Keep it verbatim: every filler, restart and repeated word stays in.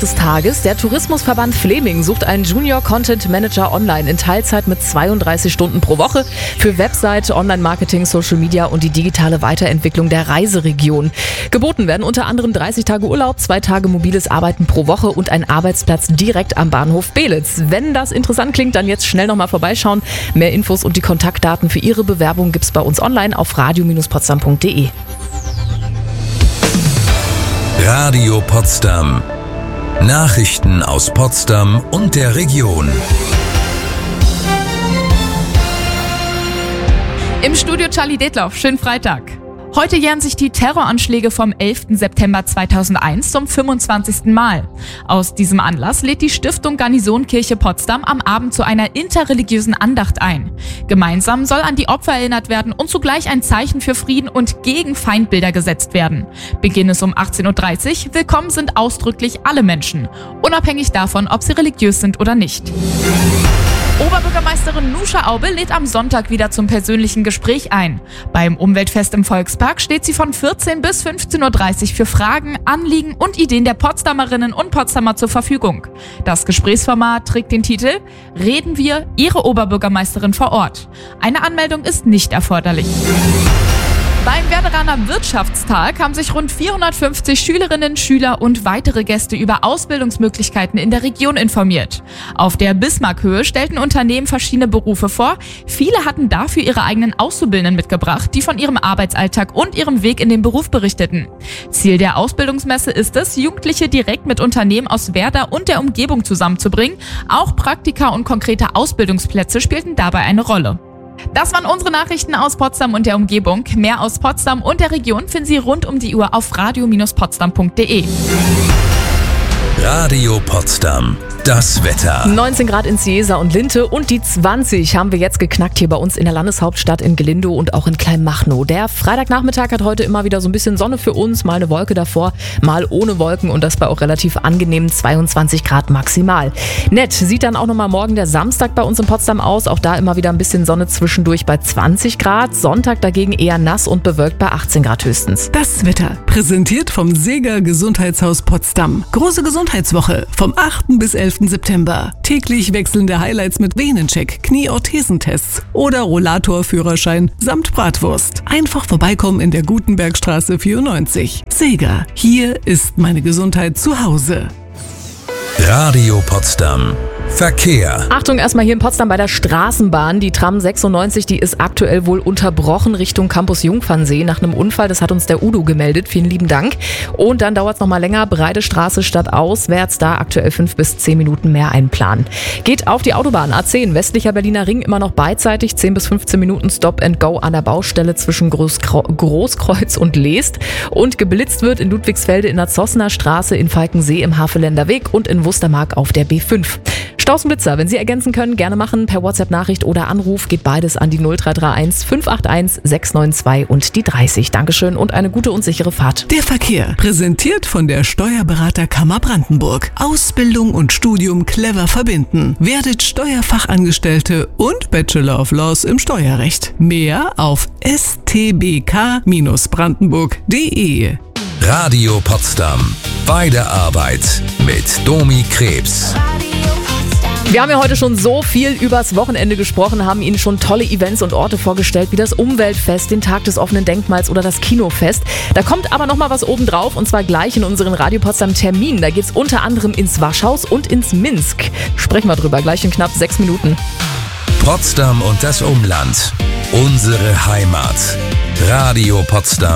Des Tages. Der Tourismusverband Fleming sucht einen Junior Content Manager online in Teilzeit mit zweiunddreißig Stunden pro Woche für Website, Online-Marketing, Social Media und die digitale Weiterentwicklung der Reiseregion. Geboten werden unter anderem dreißig Tage Urlaub, zwei Tage mobiles Arbeiten pro Woche und ein Arbeitsplatz direkt am Bahnhof Beelitz. Wenn das interessant klingt, dann jetzt schnell nochmal vorbeischauen. Mehr Infos und die Kontaktdaten für Ihre Bewerbung gibt's bei uns online auf radio Bindestrich potsdam punkt de. Radio Potsdam. Nachrichten aus Potsdam und der Region. Im Studio Charlie Detloff, schönen Freitag. Heute jähren sich die Terroranschläge vom elften September zweitausendeins zum fünfundzwanzigsten Mal. Aus diesem Anlass lädt die Stiftung Garnisonkirche Potsdam am Abend zu einer interreligiösen Andacht ein. Gemeinsam soll an die Opfer erinnert werden und zugleich ein Zeichen für Frieden und gegen Feindbilder gesetzt werden. Beginn ist um achtzehn Uhr dreißig. Willkommen sind ausdrücklich alle Menschen, unabhängig davon, ob sie religiös sind oder nicht. Oberbürgermeisterin Nusha Aube lädt am Sonntag wieder zum persönlichen Gespräch ein. Beim Umweltfest im Volkspark steht sie von vierzehn bis fünfzehn Uhr dreißig für Fragen, Anliegen und Ideen der Potsdamerinnen und Potsdamer zur Verfügung. Das Gesprächsformat trägt den Titel Reden wir, Ihre Oberbürgermeisterin vor Ort. Eine Anmeldung ist nicht erforderlich. Beim Werderaner Wirtschaftstag haben sich rund vierhundertfünfzig Schülerinnen, Schüler und weitere Gäste über Ausbildungsmöglichkeiten in der Region informiert. Auf der Bismarckhöhe stellten Unternehmen verschiedene Berufe vor. Viele hatten dafür ihre eigenen Auszubildenden mitgebracht, die von ihrem Arbeitsalltag und ihrem Weg in den Beruf berichteten. Ziel der Ausbildungsmesse ist es, Jugendliche direkt mit Unternehmen aus Werder und der Umgebung zusammenzubringen. Auch Praktika und konkrete Ausbildungsplätze spielten dabei eine Rolle. Das waren unsere Nachrichten aus Potsdam und der Umgebung. Mehr aus Potsdam und der Region finden Sie rund um die Uhr auf radio Bindestrich potsdam punkt de. Radio Potsdam. Das Wetter. neunzehn Grad in Ciesa und Linte und die zwanzig haben wir jetzt geknackt hier bei uns in der Landeshauptstadt in Glindow und auch in Kleinmachnow. Der Freitagnachmittag hat heute immer wieder so ein bisschen Sonne für uns, mal eine Wolke davor, mal ohne Wolken und das bei auch relativ angenehmen zweiundzwanzig Grad maximal. Nett sieht dann auch nochmal morgen der Samstag bei uns in Potsdam aus, auch da immer wieder ein bisschen Sonne zwischendurch bei zwanzig Grad, Sonntag dagegen eher nass und bewölkt bei achtzehn Grad höchstens. Das Wetter, präsentiert vom Seeger Gesundheitshaus Potsdam. Große Gesundheitswoche vom achten bis elften September. Täglich wechselnde Highlights mit Venencheck, Knieorthesentests oder Rollatorführerschein samt Bratwurst. Einfach vorbeikommen in der Gutenbergstraße vierundneunzig. Seeger, hier ist meine Gesundheit zu Hause. Radio Potsdam. Verkehr. Achtung, erstmal hier in Potsdam bei der Straßenbahn. Die Tram sechsundneunzig, die ist aktuell wohl unterbrochen Richtung Campus Jungfernsee nach einem Unfall. Das hat uns der Udo gemeldet. Vielen lieben Dank. Und dann dauert es nochmal länger. Breite Straße statt auswärts. Da aktuell fünf bis zehn Minuten mehr einplanen. Geht auf die Autobahn A zehn, westlicher Berliner Ring, immer noch beidseitig. zehn bis fünfzehn Minuten Stop and Go an der Baustelle zwischen Großkreuz, Großkreuz und Leest. Und geblitzt wird in Ludwigsfelde in der Zossener Straße, in Falkensee im Havelländer Weg und in Wustermark auf der B fünf. Stausenblitzer, wenn Sie ergänzen können, gerne machen. Per WhatsApp-Nachricht oder Anruf geht beides an die null drei drei eins fünf acht eins sechs neun zwei und die dreißig. Dankeschön und eine gute und sichere Fahrt. Der Verkehr, präsentiert von der Steuerberaterkammer Brandenburg. Ausbildung und Studium clever verbinden. Werdet Steuerfachangestellte und Bachelor of Laws im Steuerrecht. Mehr auf s t b k brandenburg punkt de. Radio Potsdam. Bei der Arbeit mit Domi Krebs. Wir haben ja heute schon so viel übers Wochenende gesprochen, haben Ihnen schon tolle Events und Orte vorgestellt, wie das Umweltfest, den Tag des offenen Denkmals oder das Kinofest. Da kommt aber nochmal was obendrauf und zwar gleich in unseren Radio Potsdam Terminen. Da geht's unter anderem ins Waschhaus und ins Minsk. Sprechen wir drüber, gleich in knapp sechs Minuten. Potsdam und das Umland. Unsere Heimat. Radio Potsdam.